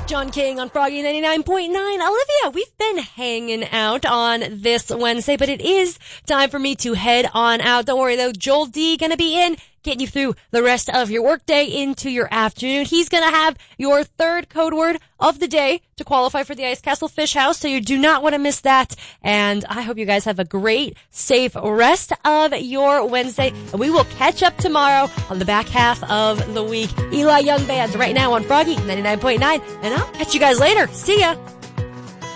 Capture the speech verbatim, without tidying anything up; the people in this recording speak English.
John King on Froggy ninety-nine point nine. Olivia, we've been hanging out on this Wednesday, but it is time for me to head on out. Don't worry though, Joel D gonna be in, getting you through the rest of your workday into your afternoon. He's gonna have your third code word of the day to qualify for the Ice Castle Fish House, so you do not want to miss that. And I hope you guys have a great, safe rest of your Wednesday. And we will catch up tomorrow on the back half of the week. Eli Young Bands right now on Froggy ninety-nine point nine. And I'll catch you guys later. See ya.